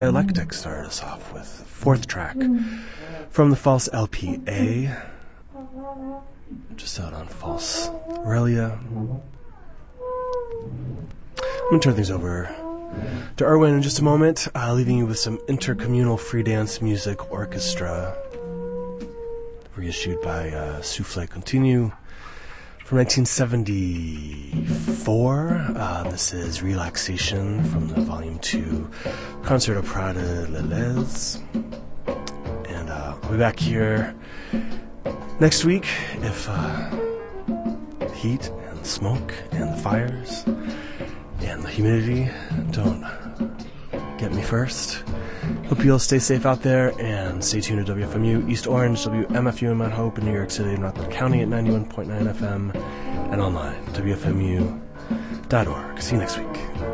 Dialectic started us off with fourth track from the False LPA, just out on False Aurelia. I'm going to turn things over to Erwin in just a moment, leaving you with some intercommunal free dance music orchestra reissued by Souffle Continue from 1974. This is Relaxation from the Volume 2 Concert Opéra de Lelez. And I'll be back here next week if the heat and the smoke and the fires and the humidity don't get me first. Hope you all stay safe out there and stay tuned to WFMU East Orange, WMFU in Mount Hope in New York City and Rockland County at 91.9 FM and online, WFMU.org. See you next week.